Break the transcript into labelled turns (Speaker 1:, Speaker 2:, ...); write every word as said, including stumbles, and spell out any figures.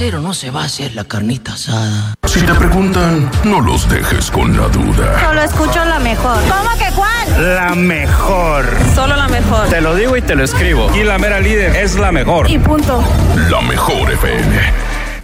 Speaker 1: hacer o no se va a hacer la carnita asada?
Speaker 2: Si te preguntan, no los dejes con la duda.
Speaker 3: Solo escucho la mejor. ¿Cómo que cuál?
Speaker 4: La mejor.
Speaker 3: Solo la mejor.
Speaker 4: Te lo digo y te lo escribo. Y la mera líder es la mejor.
Speaker 3: Y punto.
Speaker 2: La mejor F M.